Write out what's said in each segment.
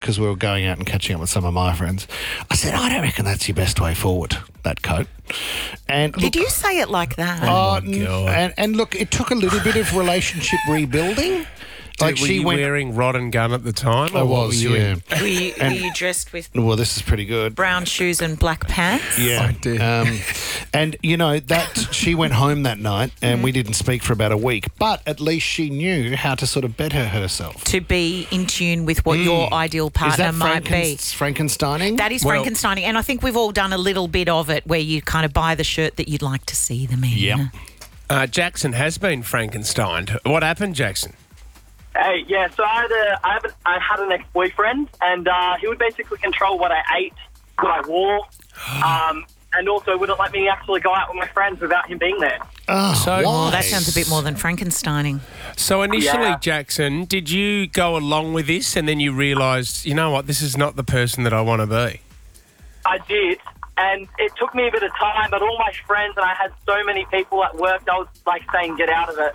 because we were going out and catching up with some of my friends. I said, I don't reckon that's your best way forward, that coat. And Did you say it like that? Oh, my God. And look, it took a little bit of relationship rebuilding. Were you wearing rod and gun at the time? I was, yeah. Were you dressed with Well, this is pretty good. brown shoes and black pants? Yeah. I did. And, that she went home that night and we didn't speak for about a week. But at least she knew how to sort of better herself. To be in tune with what your ideal partner might be. Frankensteining? That is Frankensteining. And I think we've all done a little bit of it where you kind of buy the shirt that you'd like to see them in. Yep. Jackson has been Frankensteined. What happened, Jackson? Hey, yeah, so I had an ex-boyfriend, and he would basically control what I ate, what I wore, and also wouldn't let me actually go out with my friends without him being there. Oh, that sounds a bit more than Frankensteining. So initially, Jackson, did you go along with this and then you realised, you know what, this is not the person that I want to be? I did, and it took me a bit of time, but all my friends, and I had so many people at work, I was like saying, get out of it.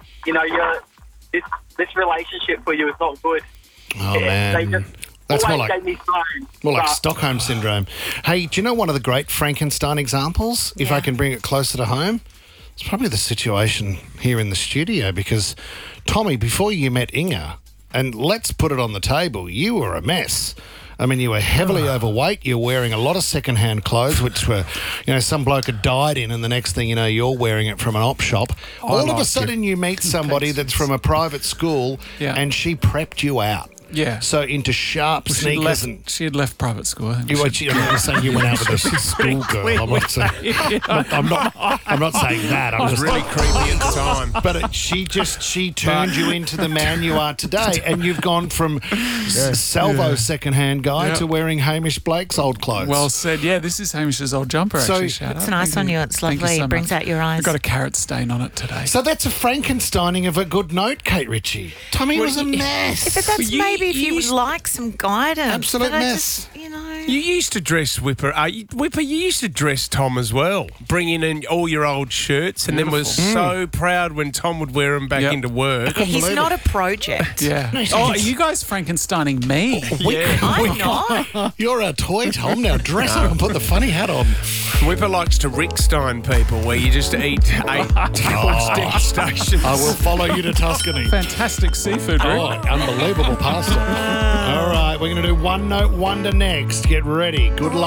This relationship for you is not good. Oh, man. They just That's always gave me signs. more like Stockholm Syndrome. Hey, do you know one of the great Frankenstein examples, if I can bring it closer to home? It's probably the situation here in the studio because, Tommy, before you met Inga, and let's put it on the table, you were a mess. I mean, you were heavily overweight. You're wearing a lot of second-hand clothes, which were, some bloke had died in, and the next thing you know, you're wearing it from an op shop. All of a sudden, you meet somebody that's from a private school, and she prepped you out. Yeah. So into sharp sneakers She had left private school. I think. I'm not saying you went out with a schoolgirl. I'm not saying. I'm not saying that. I'm just really creepy at the time. But she turned you into the man you are today, and you've gone from Salvo second-hand guy to wearing Hamish Blake's old clothes. Well said. Yeah, this is Hamish's old jumper. Actually, shout It's out. nice on you. It's lovely. It brings out your eyes. I've got a carrot stain on it today. So that's a Frankensteining of a good note, Kate Ritchie. Tommy was a mess. But that's maybe if you would like some guidance. Absolute but mess. You used to dress Whipper. Whipper, you used to dress Tom as well, bringing in all your old shirts, and then was so proud when Tom would wear them back into work. He's not a project. Yeah. Are you guys Frankensteining me? I'm not. You're a toy, Tom. Now dress up and put the funny hat on. Whipper likes to Rickstein people, where you just eat 8 degustations. I will follow you to Tuscany. Fantastic seafood, Rick. Oh, unbelievable pasta. All right, we're going to do One Note Wonder next. Get ready. Good luck.